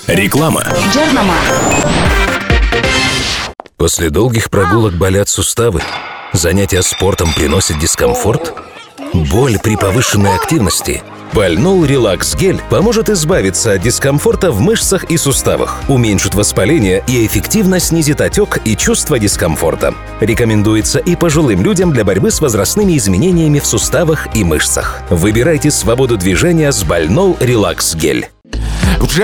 Реклама. После долгих прогулок болят суставы. Занятия спортом приносят дискомфорт. Боль при повышенной активности. Бальнол Релакс Гель поможет избавиться от дискомфорта в мышцах и суставах, уменьшит воспаление и эффективно снизит отек и чувство дискомфорта. Рекомендуется и пожилым людям для борьбы с возрастными изменениями в суставах и мышцах. Выбирайте свободу движения с Бальнол Релакс Гель.